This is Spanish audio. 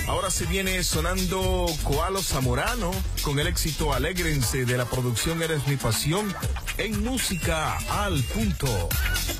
Ahora se viene sonando Koalo Zamorano con el éxito Alégrense de la producción Eres mi pasión en Música al Punto.